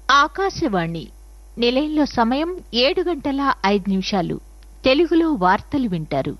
ఆకాశవాణి నిలయంలో సమయం 7:05 తెలుగులో వార్తలు వింటారు.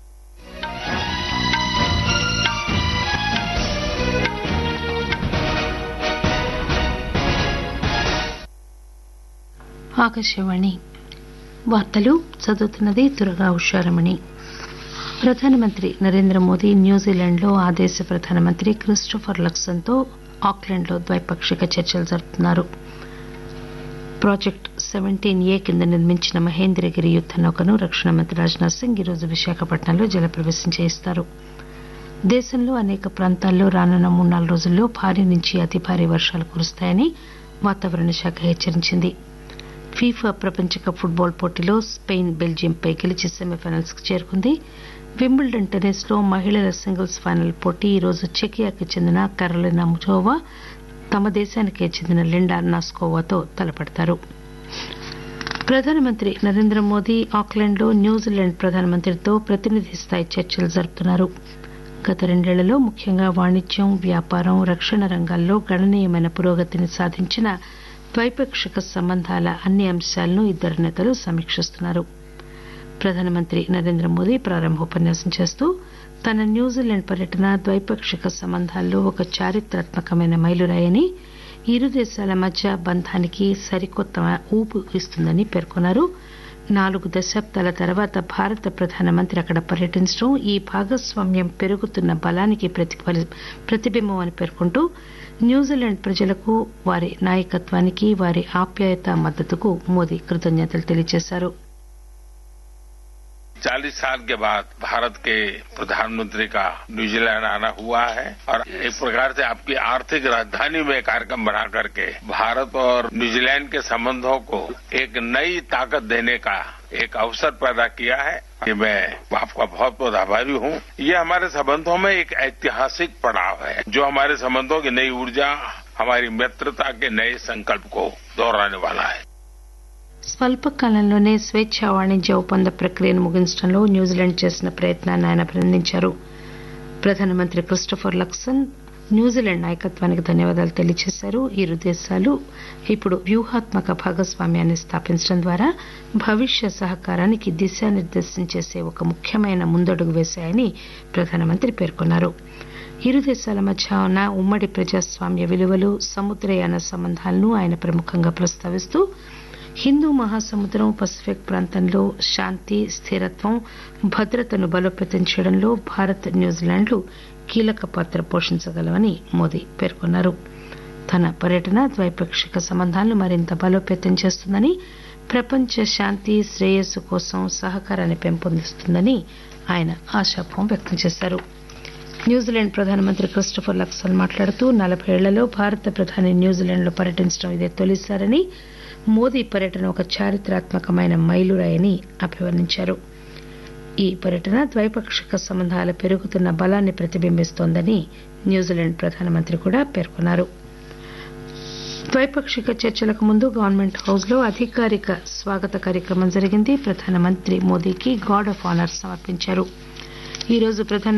ఆకాశవాణి వార్తలు చదువుతున్నది దుర్గా ఉషారమణి. ప్రధానమంత్రి నరేంద్ర మోదీ న్యూజిలాండ్లో ఆ దేశ ప్రధానమంత్రి క్రిస్టోఫర్ లక్సన్తో ఆక్లాండ్లో ద్వైపాక్షిక చర్చలు జరుపుతున్నారు. ప్రాజెక్టు 17A కింద నిర్మించిన మహేంద్రగిరి యుద్ద నౌకను రక్షణ మంత్రి రాజ్నాథ్ సింగ్ ఈరోజు విశాఖపట్నంలో జలప్రవేశం చేయిస్తారు. దేశంలో అనేక ప్రాంతాల్లో రానున్న 3-4 రోజుల్లో భారీ నుంచి అతి భారీ వర్షాలు కురుస్తాయని వాతావరణ శాఖ హెచ్చరించింది. ఫీఫా ప్రపంచ కప్ ఫుట్బాల్ పోటీలో స్పెయిన్ బెల్జియంపై గెలిచి సెమీఫైనల్స్ కు చేరుకుంది. వింబుల్డన్ టెన్నిస్ లో మహిళల సింగిల్స్ ఫైనల్ పోటీ ఈరోజు చెకియాకు చెందిన కరోలినా ముజోవా తమ దేశానికే చెందిన లిండా నాస్కోవాతో తలపడతారు. ప్రధానమంత్రి నరేంద్ర మోదీ ఆక్లాండ్లో న్యూజిలాండ్ ప్రధానమంత్రితో ప్రతినిధి స్థాయి చర్చలు జరుపుతున్నారు. గత 2 ఏళ్లలో ముఖ్యంగా వాణిజ్యం, వ్యాపారం, రక్షణ రంగాల్లో గణనీయమైన పురోగతిని సాధించిన ద్వైపాక్షిక సంబంధాల అన్ని అంశాలను ఇద్దరు నేతలు సమీక్షిస్తున్నారు. ప్రధానమంత్రి నరేంద్ర మోదీ ప్రారంభోపన్యాసం చేస్తూ తన న్యూజిలాండ్ పర్యటన ద్వైపాక్షిక సంబంధాల్లో ఒక చారిత్రాత్మకమైన మైలురాయని, ఇరు దేశాల మధ్య బంధానికి సరికొత్త ఊపు ఇస్తుందని పేర్కొన్నారు. 4 దశాబ్దాల తర్వాత భారత ప్రధానమంత్రి అక్కడ పర్యటించడం ఈ భాగస్వామ్యం పెరుగుతున్న బలానికి ప్రతిబింబం అని పేర్కొంటూ న్యూజిలాండ్ ప్రజలకు, వారి నాయకత్వానికి, వారి ఆప్యాయత, మద్దతుకు మోదీ కృతజ్ఞతలు తెలియజేశారు. 40 साल के बाद भारत के प्रधानमंत्री का न्यूजीलैंड आना हुआ है और एक प्रकार से आपकी आर्थिक राजधानी में कार्यक्रम बना करके भारत और न्यूजीलैंड के संबंधों को एक नई ताकत देने का एक अवसर पैदा किया है. मैं आपका बहुत बहुत आभारी हूं. ये हमारे संबंधों में एक ऐतिहासिक पड़ाव है जो हमारे संबंधों की नई ऊर्जा, हमारी मित्रता के नए संकल्प को दोहराने वाला है. స్వల్పకాలంలోనే స్వేచ్ఛా వాణిజ్య ఒప్పంద ప్రక్రియను ముగించడంలో న్యూజిలాండ్ చేసిన ప్రయత్నాన్ని ఆయన అభినందించారు. ప్రధానమంత్రి క్రిస్టోఫర్ లక్సన్ న్యూజిలాండ్ నాయకత్వానికి ధన్యవాదాలు తెలియజేశారు. ఇరు దేశాలు ఇప్పుడు వ్యూహాత్మక భాగస్వామ్యాన్ని స్థాపించడం ద్వారా భవిష్య సహకారానికి దిశానిర్దేశం చేసే ఒక ముఖ్యమైన ముందడుగు వేశాయని ప్రధానమంత్రి పేర్కొన్నారు. ఇరు దేశాల మధ్య ఉన్న ఉమ్మడి ప్రజాస్వామ్య విలువలు, సముద్రయాన సంబంధాలను ఆయన ప్రముఖంగా ప్రస్తావిస్తూ హిందూ మహాసముద్రం, పసిఫిక్ ప్రాంతంలో శాంతి, స్థిరత్వం, భద్రతను బలోపేతం చేయడంలో భారత్, న్యూజిలాండ్లు కీలక పాత్ర పోషించగలవని మోదీ పేర్కొన్నారు. తన పర్యటన ద్వైపాక్షిక సంబంధాలను మరింత బలోపేతం చేస్తుందని, ప్రపంచ శాంతి, శ్రేయస్సు కోసం సహకారాన్ని పెంపొందిస్తుందని ఆయన ఆశాభావం వ్యక్తం చేశారు. న్యూజిలాండ్ ప్రధానమంత్రి క్రిస్టోఫర్ లక్సన్ మాట్లాడుతూ 40 ఏళ్లలో భారత ప్రధాని న్యూజిలాండ్లో పర్యటించడం ఇదే తొలిసారని, మోదీ పర్యటన ఒక చారిత్రాత్మకమైన మైలురాయని అభివర్ణించారు. ఈ పర్యటన ద్వైపాక్షిక సంబంధాల పెరుగుతున్న బలాన్ని ప్రతిబింబిస్తోందని న్యూజిలాండ్ ప్రధానమంత్రి కూడా పేర్కొన్నారు. ద్వైపాక్షిక చర్చలకు ముందు గవర్నమెంట్ హౌస్ లో అధికారిక స్వాగత కార్యక్రమం జరిగింది. ప్రధానమంత్రి మోదీకి గార్డ్ ఆఫ్ ఆనర్ సమర్పించారు. ఈ రోజు